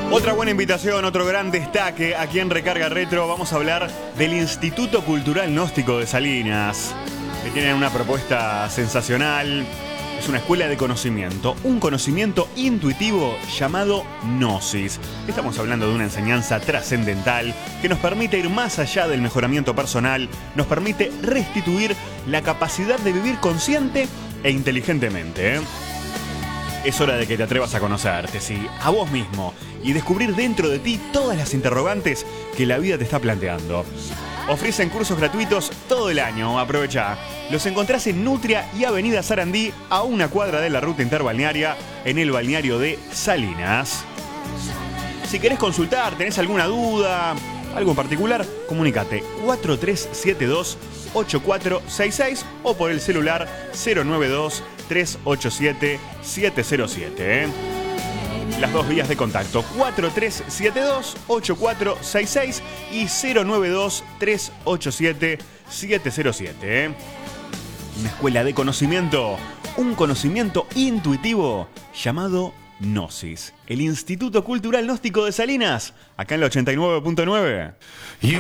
Otra buena invitación, otro gran destaque aquí en Recarga Retro. Vamos a hablar del Instituto Cultural Gnóstico de Salinas, que tienen una propuesta sensacional. Es una escuela de conocimiento, un conocimiento intuitivo llamado Gnosis. Estamos hablando de una enseñanza trascendental que nos permite ir más allá del mejoramiento personal, nos permite restituir la capacidad de vivir consciente e inteligentemente. Es hora de que te atrevas a conocerte, sí, a vos mismo, y descubrir dentro de ti todas las interrogantes que la vida te está planteando. Ofrecen cursos gratuitos todo el año, aprovecha. Los encontrás en Nutria y Avenida Sarandí, a una cuadra de la ruta interbalnearia, en el balneario de Salinas. Si querés consultar, tenés alguna duda, algo en particular, comunícate 4372-8466 o por el celular 092-387-707. Las dos vías de contacto, 4372-8466 y 092-387-707. Una escuela de conocimiento, un conocimiento intuitivo llamado Gnosis. El Instituto Cultural Gnóstico de Salinas, acá en la 89.9.